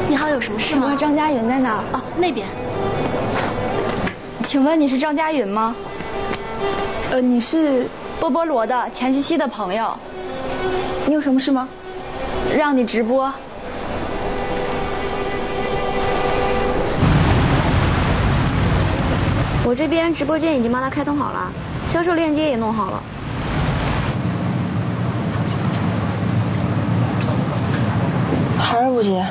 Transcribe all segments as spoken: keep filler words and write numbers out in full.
你好，有什么事吗？ 请问张佳云在哪？ 哦，那边。 请问你是张佳云吗？ 呃，你是波波罗的钱西西的朋友。 你有什么事吗？ 让你直播。我这边直播间已经帮他开通好了，销售链接也弄好了。 还是不接。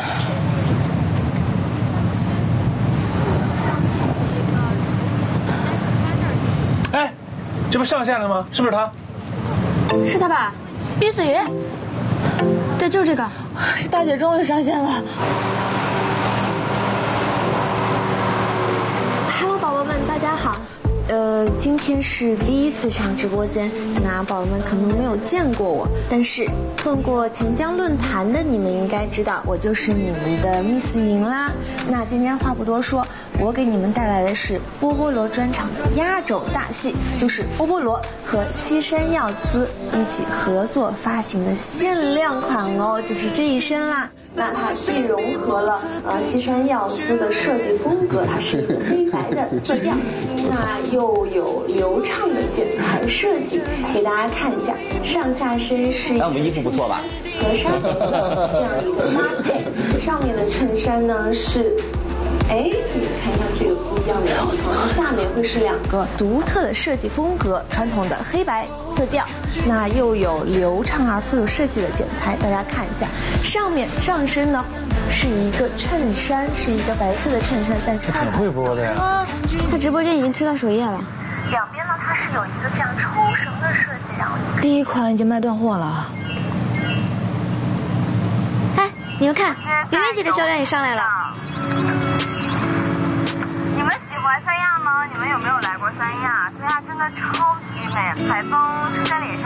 哎，这不上线了吗？是不是他？ 是他吧？ 毕子云。 对，就是这个。 是大姐终于上线了。 Hello， 宝宝们，大家好。呃，今天是第一次上直播间，那宝宝们可能没有见过我，但是混过钱江论坛的你们应该知道，我就是你们的 Miss 云啦。那今天话不多说，我给你们带来的是波波罗专场的压轴大戏，就是波波罗和西山耀司一起合作发行的限量款哦，就是这一身啦。那它既融合了呃西山耀司的设计风格，它是一个黑白的色调，那又有流畅的剪裁设计，给大家看一下，上下身是那我们衣服不错吧？ 和衫的这样一个搭配，上面的衬衫呢是。哎，你看一下这个不一样的地方，下面会是两个独特的设计风格，传统的黑白色调，那又有流畅而富有设计的剪裁，大家看一下，上面上身呢是一个衬衫，是一个白色的衬衫，但是它挺会播的呀。 啊，他直播间已经推到首页了。 两边呢它是有一个这样抽绳的设计，然后第一款已经卖断货了。 哎，你们看，圆圆姐的销量也上来了。 你们喜欢三亚吗？你们有没有来过三亚？三亚真的超级美，海风是在脸上。